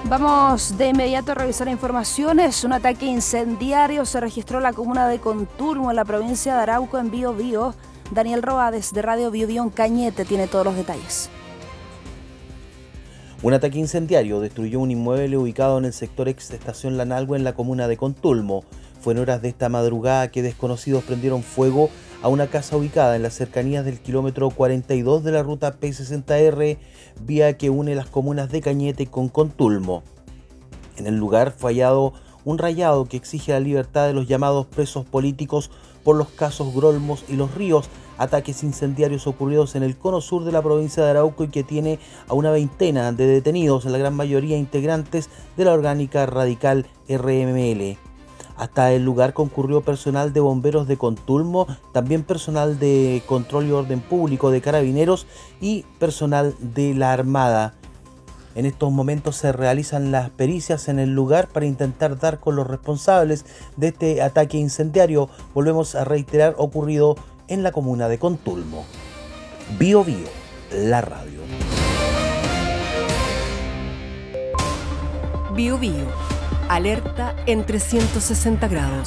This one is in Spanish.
Vamos de inmediato a revisar informaciones. Un ataque incendiario se registró en la comuna de Contulmo, en la provincia de Arauco, en Biobío. Daniel Roades, de Radio Biobío en Cañete, tiene todos los detalles. Un ataque incendiario destruyó un inmueble ubicado en el sector ex estación Lanalhue, en la comuna de Contulmo. Fue en horas de esta madrugada que desconocidos prendieron fuego a una casa ubicada en las cercanías del kilómetro 42 de la ruta P60R, vía que une las comunas de Cañete con Contulmo. En el lugar fue hallado un rayado que exige la libertad de los llamados presos políticos por los casos Grolmos y Los Ríos, ataques incendiarios ocurridos en el cono sur de la provincia de Arauco y que tiene a una veintena de detenidos, la gran mayoría integrantes de la orgánica radical RML. Hasta el lugar concurrió personal de bomberos de Contulmo, también personal de control y orden público de Carabineros y personal de la Armada. En estos momentos se realizan las pericias en el lugar para intentar dar con los responsables de este ataque incendiario, volvemos a reiterar, ocurrido en la comuna de Contulmo. Biobío, la radio. Biobío, alerta en 360 grados.